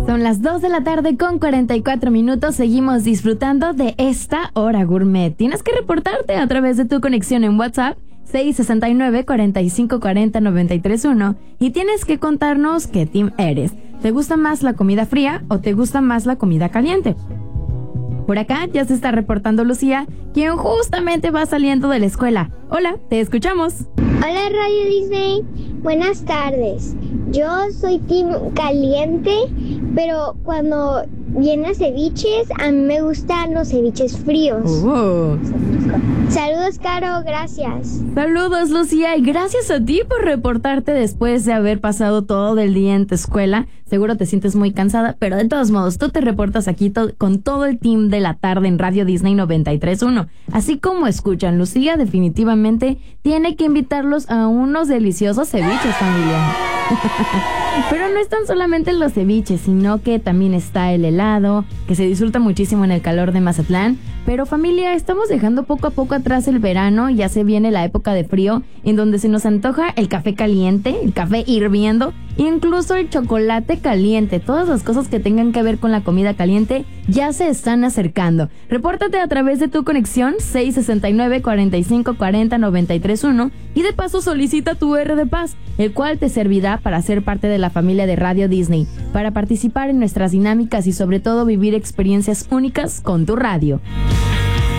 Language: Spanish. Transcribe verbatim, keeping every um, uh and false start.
Son las dos de la tarde con cuarenta y cuatro minutos. Seguimos disfrutando de esta hora gourmet. Tienes que reportarte a través de tu conexión en WhatsApp seis sesenta y nueve, cuarenta y cinco cuarenta, noventa y tres uno y tienes que contarnos qué team eres. ¿Te gusta más la comida fría o te gusta más la comida caliente? Por acá ya se está reportando Lucía, quien justamente va saliendo de la escuela. Hola, te escuchamos. Hola Radio Disney, buenas tardes. Yo soy team caliente, pero cuando vienen ceviches, a mí me gustan los ceviches fríos. Uh. Saludos, Caro, gracias. Saludos, Lucía, y gracias a ti por reportarte después de haber pasado todo el día en tu escuela. Seguro te sientes muy cansada, pero de todos modos, tú te reportas aquí to- con todo el team de la tarde en Radio Disney noventa y tres punto uno. Así como escuchan, Lucía definitivamente tiene que invitarlos a unos deliciosos ceviches, familia. Pero no están solamente los ceviches, sino que también está el helado, que se disfruta muchísimo en el calor de Mazatlán. Pero familia, estamos dejando poco a poco atrás el verano, ya se viene la época de frío, en donde se nos antoja el café caliente, el café hirviendo, incluso el chocolate caliente. Todas las cosas que tengan que ver con la comida caliente ya se están acercando. Repórtate a través de tu conexión seis sesenta y nueve, cuarenta y cinco cuarenta, noventa y tres uno y de paso solicita tu R de Paz, el cual te servirá para ser parte de la familia de Radio Disney, para participar en nuestras dinámicas y sobre todo vivir experiencias únicas con tu radio.